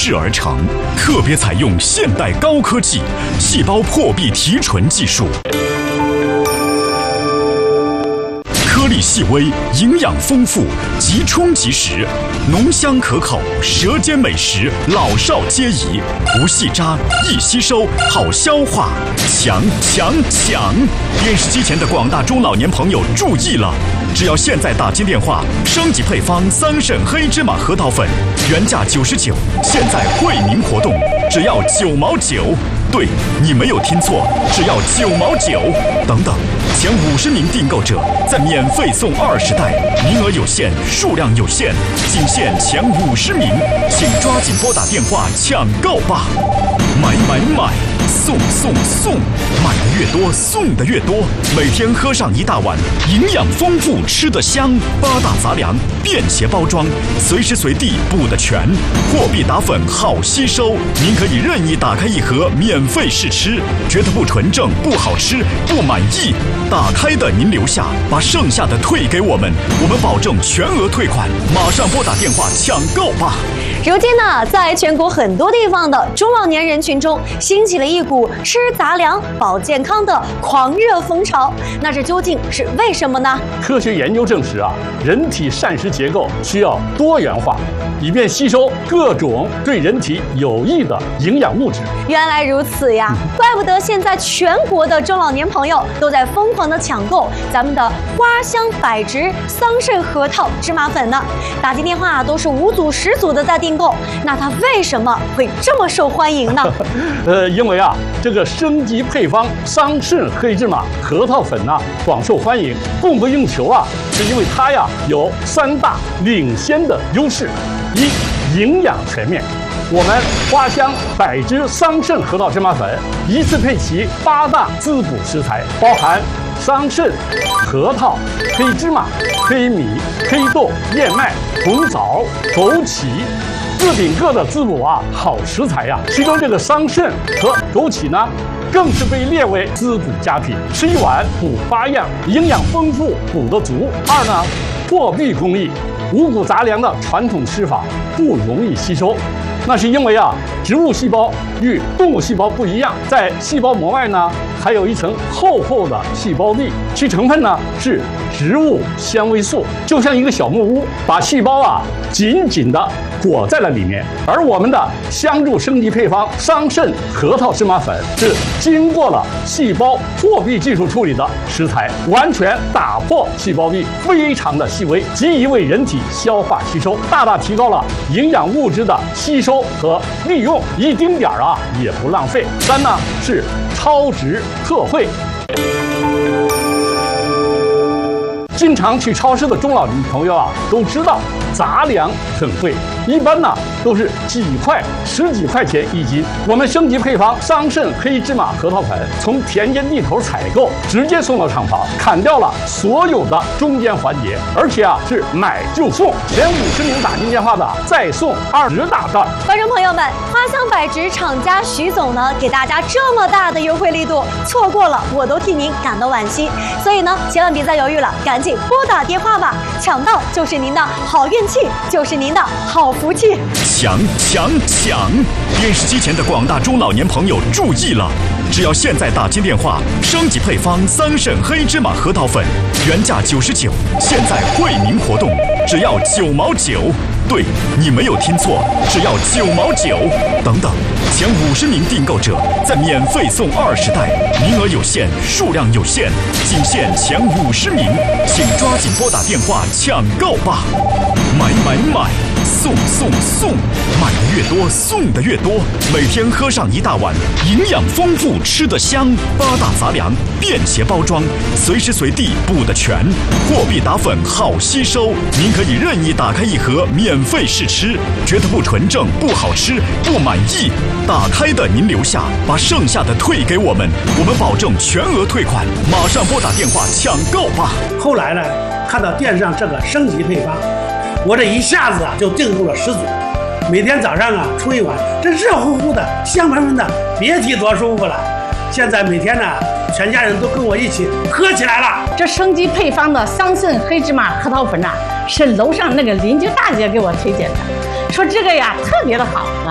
制而成，特别采用现代高科技细胞破壁提纯技术。颗粒细微，营养丰富，即充即食，浓香可口，舌尖美食，老少皆宜，不细渣，易吸收，好消化，强！电视机前的广大中老年朋友注意了，只要现在打进电话，升级配方桑葚黑芝麻核桃粉，原价99，现在惠民活动，只要9毛9。对，你没有听错，只要9毛9。等等，前50名订购者再免费送20袋，名额有限，数量有限，仅限前50名，请抓紧拨打电话抢购吧！买！送！买的越多，送的越多。每天喝上一大碗，营养丰富，吃得香。8大杂粮，便携包装，随时随地补得全。货币打粉好吸收，您可以任意打开一盒免费试吃，觉得不纯正、不好吃、不满意，打开的您留下，把剩下的退给我们，我们保证全额退款。马上拨打电话抢购吧！ 如今呢，在全国很多地方的中老年人群中，兴起了一股吃杂粮保健康的狂热风潮。那这究竟是为什么呢？ 科学研究证实啊，人体膳食结构需要多元化，以便吸收各种对人体有益的营养物质。 原来如此呀，怪不得现在全国的中老年朋友都在疯狂的抢购咱们的花香百植桑葚核桃芝麻粉呢。打进电话都是5组10组的在订购，那它为什么会这么受欢迎呢？ 因为啊，这个升级配方桑葚黑芝麻核桃粉呐，广受欢迎，供不应求啊，是因为它呀有3大领先的优势：一，营养全面。我们花香百植桑葚核桃芝麻粉一次配齐8大滋补食材，包含桑葚、核桃、黑芝麻、黑米、黑豆、燕麦、红枣、枸杞。各顶各的滋补啊好食材呀，其中这个桑葚和枸杞呢，更是被列为滋补佳品，吃一碗补8样，营养丰富，补得足。2呢，破壁工艺，五谷杂粮的传统吃法不容易吸收，那是因为啊，植物细胞与动物细胞不一样，在细胞膜外呢，还有一层厚厚的细胞壁，其成分呢是植物纤维素，就像一个小木屋，把细胞啊紧紧地裹在了里面。而我们的香助升级配方桑葚核桃芝麻粉是经过了细胞破壁技术处理的食材，完全打破细胞壁，非常的细微，极易为人体消化吸收，大大提高了营养物质的吸收和利用，一丁点儿啊也不浪费。3呢是超值特惠。经常去超市的中老年朋友啊，都知道杂粮很贵，一般呢都是几块、10几块钱一斤。我们升级配方桑葚黑芝麻核桃粉，从田间地头采购，直接送到厂房，砍掉了所有的中间环节，而且啊是买就送，前50名打进电话的再送20大袋。 观众朋友们，花香百植厂家徐总呢给大家这么大的优惠力度，错过了我都替您感到惋惜。所以呢，千万别再犹豫了，赶紧拨打电话吧，抢到就是您的好运气，就是您的好福气。 抢！电视机前的广大中老年朋友注意了，只要现在打进电话，升级配方桑葚黑芝麻核桃粉，原价99，现在惠民活动，只要9毛9。对，你没有听错，只要9毛9。等等，前50名订购者再免费送20袋，名额有限，数量有限，仅限前50名，请抓紧拨打电话抢购吧！买！送！买的越多，送的越多。每天喝上一大碗，营养丰富，吃得香。8大杂粮，便携包装，随时随地补得全。货币打粉好吸收，您可以任意打开一盒免费试吃，觉得不纯正、不好吃、不满意，打开的您留下，把剩下的退给我们，我们保证全额退款。马上拨打电话抢购吧！ 后来呢，看到电视上这个升级配方，我这一下子啊就订购了10组，每天早上啊冲一碗，这热乎乎的、香喷喷的，别提多舒服了。现在每天呢，全家人都跟我一起喝起来了。 这升级配方的桑葚黑芝麻核桃粉呐，是楼上那个邻居大姐给我推荐的，说这个呀特别的好。